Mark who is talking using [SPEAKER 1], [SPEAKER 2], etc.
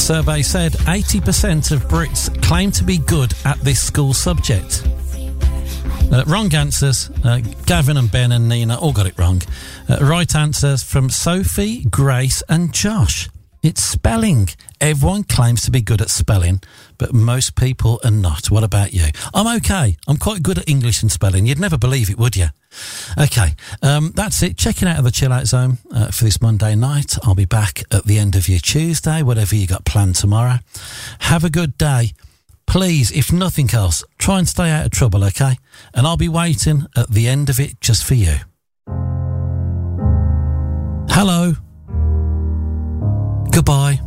[SPEAKER 1] survey said 80% of Brits claim to be good at this school subject. Wrong answers. Gavin and Ben and Nina all got it wrong. Right answers from Sophie, Grace and Josh. It's spelling. Everyone claims to be good at spelling, but most people are not. What about you? I'm okay. I'm quite good at English and spelling. You'd never believe it, would you? Okay, that's it. Checking out of the Chill Out Zone for this Monday night. I'll be back at the end of your Tuesday, whatever you got planned tomorrow. Have a good day. Please, if nothing else, try and stay out of trouble, okay? And I'll be waiting at the end of it just for you. Hello. Goodbye.